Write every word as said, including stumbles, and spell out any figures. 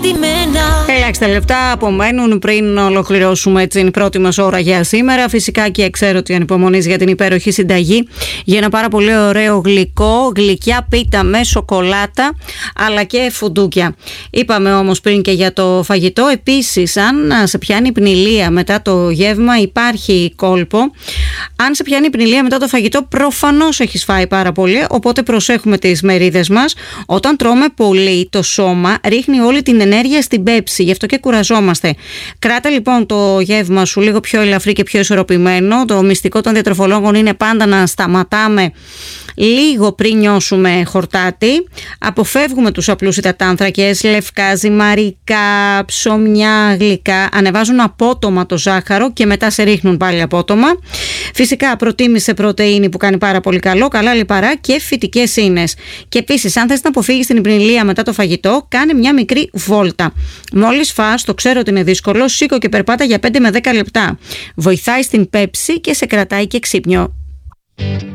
στημένα. Ελάχιστα λεπτά απομένουν πριν ολοκληρώσουμε την πρώτη μας ώρα για σήμερα. Φυσικά και ξέρω ότι ανυπομονείς για την υπέροχη συνταγή για ένα πάρα πολύ ωραίο γλυκό, γλυκιά πίτα με σοκολάτα αλλά και φουντούκια. Είπαμε όμως πριν και για το φαγητό. Επίσης, αν σε πιάνει πνηλία μετά το γεύμα, υπάρχει κόλπο. Αν σε πιάνει πνηλία μετά το φαγητό, προφανώς έχεις φάει πάρα πολύ, οπότε προσέχουμε τις μερίδες μας. Όταν τρώμε πολύ, το σώμα ρίχνει όλη την ενέργεια στην πέψη, γι' αυτό και κουραζόμαστε. Κράτα λοιπόν το γεύμα σου λίγο πιο ελαφρύ και πιο ισορροπημένο. Το μυστικό των διατροφολόγων είναι πάντα να σταματάμε λίγο πριν νιώσουμε χορτάτη. Αποφεύγουμε τους απλούς υδατάνθρακες, λευκά, ζυμαρικά, ψωμιά, γλυκά. Ανεβάζουν απότομα το ζάχαρο και μετά σε ρίχνουν πάλι απότομα. Φυσικά προτίμησε πρωτεΐνη που κάνει πάρα πολύ καλό, καλά λιπαρά και φυτικές ίνες. Και επίσης, αν θες να αποφύγεις την υπνηλία μετά το φαγητό, κάνε μια μικρή βόλτα. Μόλις φας, το ξέρω ότι είναι δύσκολο, σήκω και περπάτα για πέντε με δέκα λεπτά. Βοηθάει στην πέψη και σε κρατάει και ξύπνιο.